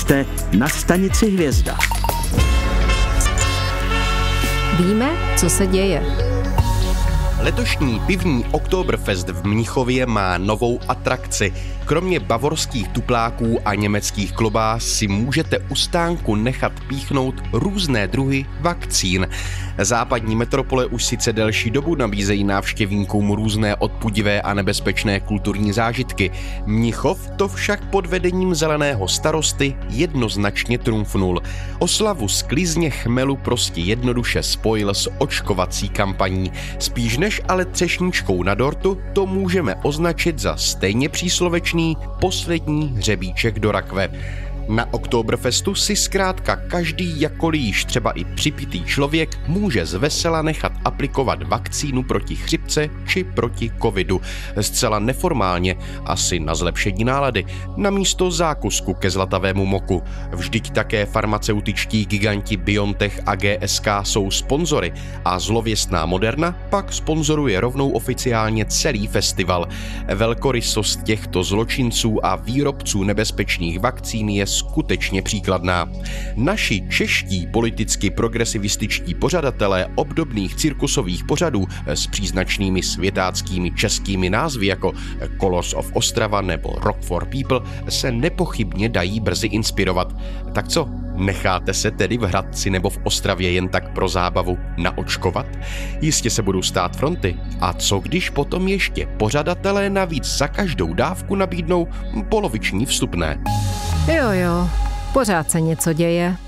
Jste na stanici Hvězda. Víme, co se děje. Letošní pivní Oktoberfest v Mnichově má novou atrakci. Kromě bavorských tupláků a německých klobás si můžete u stánku nechat píchnout různé druhy vakcín. Západní metropole už sice delší dobu nabízejí návštěvníkům různé odpudivé a nebezpečné kulturní zážitky. Mnichov to však pod vedením zeleného starosty jednoznačně trumfnul. Oslavu sklizně chmelu prostě jednoduše spojil s očkovací kampaní. Spíš než ale třešničkou na dortu to můžeme označit za stejně příslovečný poslední hřebíček do rakve. Na Oktoberfestu si zkrátka každý, jakkoliv již třeba i připitý člověk, může zvesela nechat aplikovat vakcínu proti chřipce či proti covidu. Zcela neformálně, asi na zlepšení nálady, namísto zákusku ke zlatavému moku. Vždyť také farmaceutičtí giganti BioNTech a GSK jsou sponzory a zlověstná Moderna pak sponzoruje rovnou oficiálně celý festival. Velkorysost těchto zločinců a výrobců nebezpečných vakcín je skutečně příkladná. Naši čeští politicky progresivističtí pořadatelé obdobných cirkusových pořadů s příznačnými světáckými českými názvy jako Colors of Ostrava nebo Rock for People se nepochybně dají brzy inspirovat. Tak co, necháte se tedy v Hradci nebo v Ostravě jen tak pro zábavu naočkovat? Jistě se budou stát fronty. A co když potom ještě pořadatelé navíc za každou dávku nabídnou poloviční vstupné? Jo, pořád se něco děje.